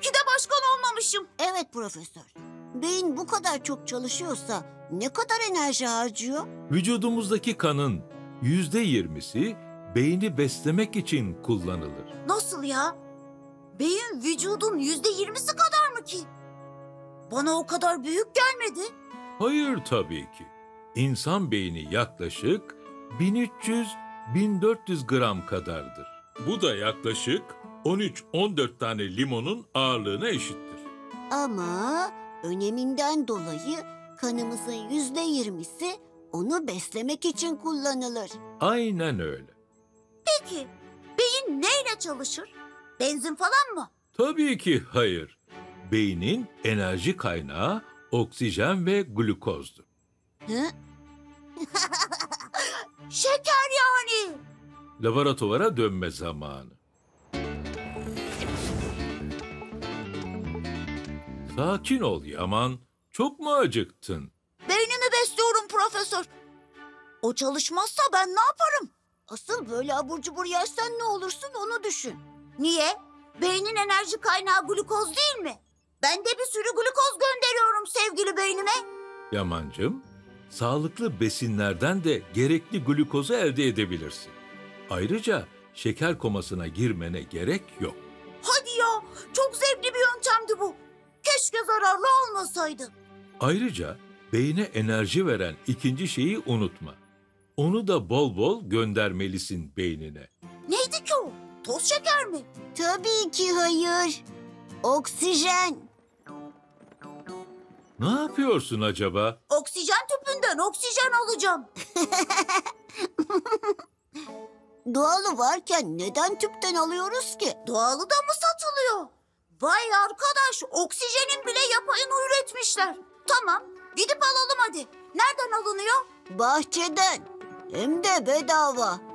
ki de başkan olmamışım. Evet profesör. Beyin bu kadar çok çalışıyorsa ne kadar enerji harcıyor? Vücudumuzdaki kanın %20'si beyni beslemek için kullanılır. Nasıl ya? Beyin vücudun %20'si kadar mı ki? Bana o kadar büyük gelmedi. Hayır tabii ki. İnsan beyni yaklaşık 1300-1400 gram kadardır. Bu da yaklaşık 13-14 tane limonun ağırlığına eşittir. Ama öneminden dolayı kanımızın %20'si onu beslemek için kullanılır. Aynen öyle. Peki beyin neyle çalışır? Benzin falan mı? Tabii ki hayır. Beynin enerji kaynağı oksijen ve glukozdur. Hı? Şeker yani. Laboratuvara dönme zamanı. Sakin ol Yaman. Çok mu acıktın? Beynimi besliyorum profesör. O çalışmazsa ben ne yaparım? Asıl böyle abur cubur yersen ne olursun onu düşün. Niye? Beynin enerji kaynağı glukoz değil mi? Ben de bir sürü glukoz gönderiyorum sevgili beynime. Yamancığım, sağlıklı besinlerden de gerekli glukozu elde edebilirsin. Ayrıca şeker komasına girmene gerek yok. Hadi ya, çok zevkli bir yöntemdi bu. Keşke zararlı olmasaydı. Ayrıca beyne enerji veren ikinci şeyi unutma. Onu da bol bol göndermelisin beynine. Neydi ki o? Toz şeker mi? Tabii ki hayır. Oksijen. Ne yapıyorsun acaba? Oksijen tüpünden oksijen alacağım. Doğalı varken neden tüpten alıyoruz ki? Doğalı da mı satılıyor? Vay arkadaş, oksijenin bile yapayını üretmişler. Tamam, gidip alalım hadi. Nereden alınıyor? Bahçeden. Hem de bedava.